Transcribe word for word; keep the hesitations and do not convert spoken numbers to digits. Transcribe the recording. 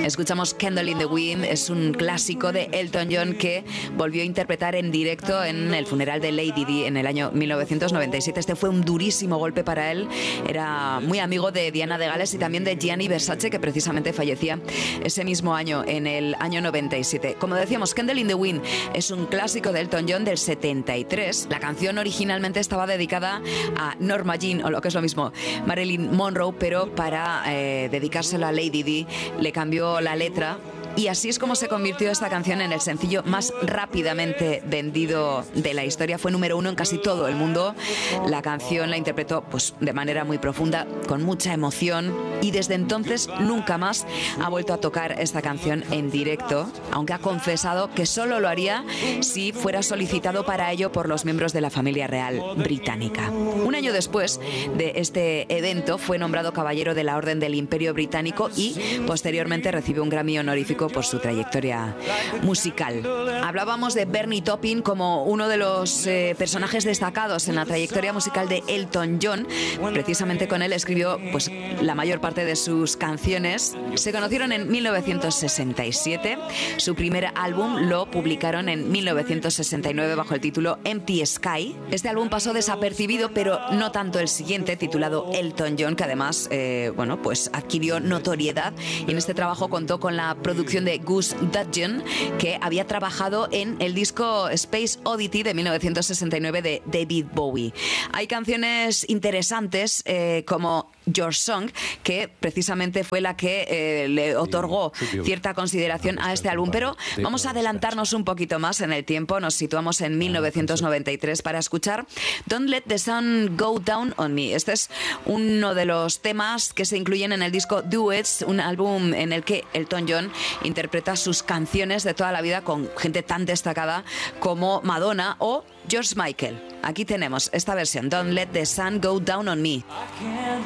Escuchamos Candle in the Wind, es un clásico de Elton John que volvió a interpretar en directo en el funeral de Lady Di en el año mil novecientos noventa y siete. Este fue un durísimo golpe para él. Era muy amigo de Diana de Gales y también de Gianni Versace, que precisamente fallecía ese mismo año, en el año noventa y siete. Como decíamos, Candle in the Wind es un clásico de Elton John del setenta y tres. La canción originalmente estaba dedicada a Norma Jean, o lo que es lo mismo, Marilyn Monroe, pero para eh, dedicársela a Lady Di le cambió la letra. Y así es como se convirtió esta canción en el sencillo más rápidamente vendido de la historia. Fue número uno en casi todo el mundo. La canción la interpretó pues, de manera muy profunda, con mucha emoción. Y desde entonces nunca más ha vuelto a tocar esta canción en directo, aunque ha confesado que solo lo haría si fuera solicitado para ello por los miembros de la familia real británica. Un año después de este evento fue nombrado Caballero de la Orden del Imperio Británico y posteriormente recibió un Grammy honorífico por su trayectoria musical. Hablábamos de Bernie Taupin como uno de los eh, personajes destacados en la trayectoria musical de Elton John. Precisamente con él escribió pues, la mayor parte de sus canciones. Se conocieron en mil novecientos sesenta y siete. Su primer álbum lo publicaron en mil novecientos sesenta y nueve bajo el título Empty Sky. Este álbum pasó desapercibido, pero no tanto el siguiente, titulado Elton John, que además eh, bueno, pues adquirió notoriedad, y en este trabajo contó con la producción de Gus Dudgeon, que había trabajado en el disco Space Oddity de mil novecientos sesenta y nueve de David Bowie. Hay canciones interesantes eh, como Your Song, que precisamente fue la que eh, le otorgó cierta consideración a este álbum, pero vamos a adelantarnos un poquito más en el tiempo. Nos situamos en mil novecientos noventa y tres para escuchar Don't Let the Sun Go Down on Me. Este es uno de los temas que se incluyen en el disco Duets, un álbum en el que Elton John interpreta sus canciones de toda la vida con gente tan destacada como Madonna o George Michael. Aquí tenemos esta versión, Don't Let the Sun Go Down on Me.